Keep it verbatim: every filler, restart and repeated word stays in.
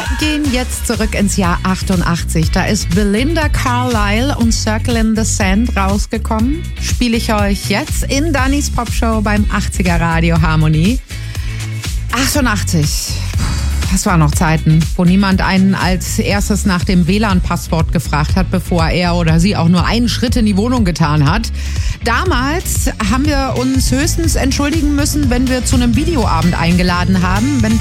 gehen jetzt zurück ins Jahr achtundachtzig. Da ist Belinda Carlisle und Circle in the Sand rausgekommen. Spiele ich euch jetzt in Dannys Popshow beim achtziger Radio Harmonie. achtundachtzig. Das waren noch Zeiten, wo niemand einen als erstes nach dem W L A N-Passwort gefragt hat, bevor er oder sie auch nur einen Schritt in die Wohnung getan hat. Damals haben wir uns höchstens entschuldigen müssen, wenn wir zu einem Videoabend eingeladen haben. Wenn